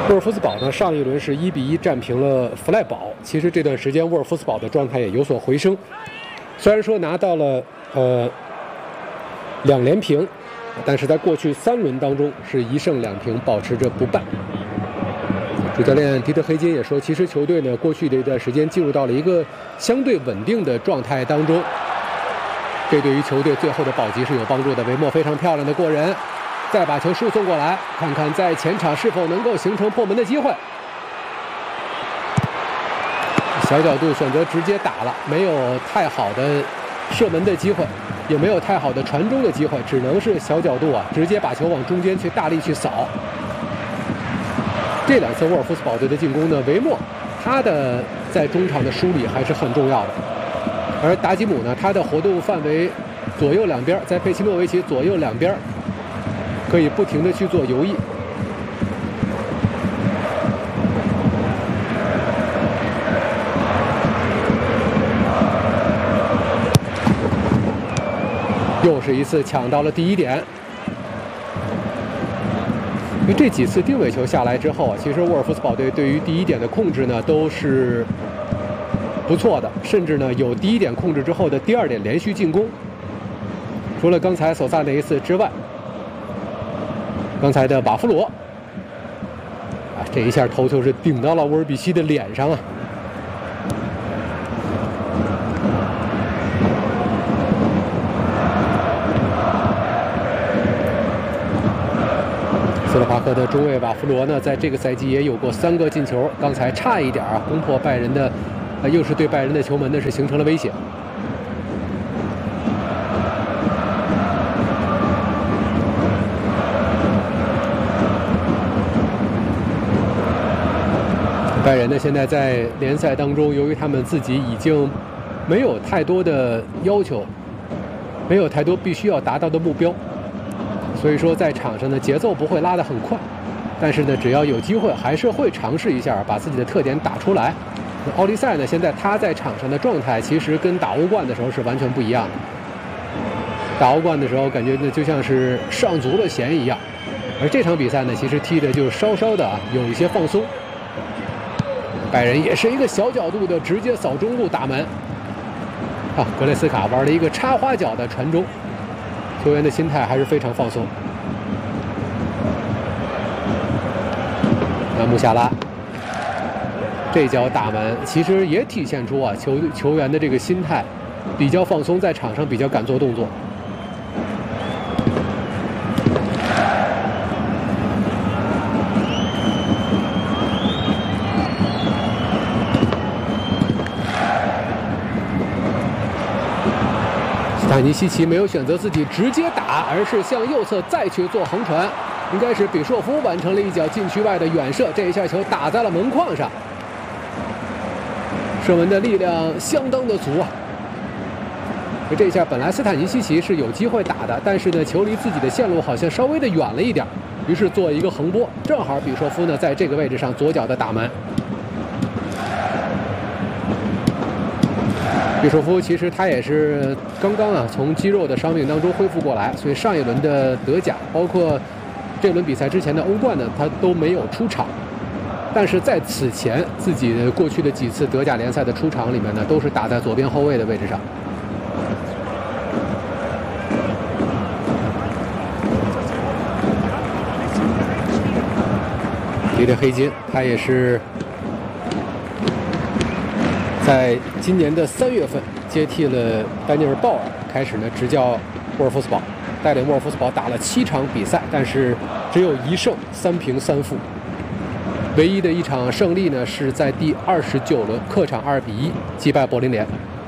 沃尔夫斯堡呢，上一轮是1-1战平了弗赖堡。其实这段时间沃尔夫斯堡的状态也有所回升，虽然说拿到了2连平，但是在过去3轮当中是1胜2平，保持着不败。主教练迪特黑金也说，其实球队呢过去的一段时间进入到了一个相对稳定的状态当中，这对于球队最后的保级是有帮助的。维莫非常漂亮的过人，再把球输送过来，看看在前场是否能够形成破门的机会。小角度选择直接打了，没有太好的射门的机会，也没有太好的传中的机会，只能是小角度直接把球往中间去大力去扫。这2次沃尔夫斯堡队的进攻呢，维莫他的在中场的梳理还是很重要的，而达吉姆呢，他的活动范围左右两边，在佩奇诺维奇左右两边可以不停地去做游弋。又是一次抢到了第1点。因为这几次定位球下来之后其实沃尔夫斯堡队对于第1点的控制呢都是不错的，甚至呢有第1点控制之后的第2点连续进攻。除了刚才索萨那一次之外，刚才的瓦夫罗这一下头球是顶到了沃尔比西的脸上斯洛伐克的中卫瓦夫罗呢，在这个赛季也有过3个进球，刚才差一点攻破拜仁的，又是对拜仁的球门呢是形成了威胁。拜仁呢，现在在联赛当中，由于他们自己已经没有太多的要求，没有太多必须要达到的目标。所以说，在场上的节奏不会拉得很快，但是呢，只要有机会，还是会尝试一下把自己的特点打出来。奥利塞呢，现在他在场上的状态其实跟打欧冠的时候是完全不一样的。打欧冠的时候，感觉呢就像是上足了弦一样，而这场比赛呢，其实踢的就稍稍的有一些放松。拜仁也是一个小角度的直接扫中路打门，格雷斯卡玩了一个插花脚的传中。球员的心态还是非常放松。那穆夏拉这脚打门，其实也体现出球员的这个心态比较放松，在场上比较敢做动作。斯坦尼西奇没有选择自己直接打，而是向右侧再去做横传，应该是比硕夫完成了一脚禁区外的远射，这一下球打在了门框上，射门的力量相当的足这一下本来斯坦尼西奇是有机会打的，但是呢球离自己的线路好像稍微的远了一点，于是做一个横拨，正好比硕夫呢在这个位置上左脚的打门。比索夫其实他也是刚刚从肌肉的伤病当中恢复过来，所以上一轮的德甲，包括这轮比赛之前的欧冠呢，他都没有出场。但是在此前自己的过去的几次德甲联赛的出场里面呢，都是打在左边后卫的位置上。迪特黑金他也是在今年的3月份接替了丹尼尔·鲍尔，开始呢执教沃尔夫斯堡，带领沃尔夫斯堡打了7场比赛，但是只有1胜3平3负。唯一的一场胜利呢是在第29轮客场2-1击败柏林联。